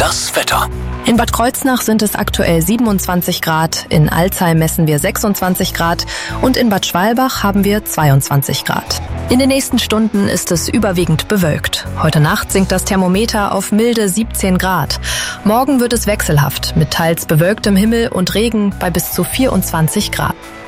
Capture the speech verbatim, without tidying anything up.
Das Wetter. In Bad Kreuznach sind es aktuell siebenundzwanzig Grad, in Alzheim messen wir sechsundzwanzig Grad und in Bad Schwalbach haben wir zweiundzwanzig Grad. In den nächsten Stunden ist es überwiegend bewölkt. Heute Nacht sinkt das Thermometer auf milde siebzehn Grad. Morgen wird es wechselhaft mit teils bewölktem Himmel und Regen bei bis zu vierundzwanzig Grad.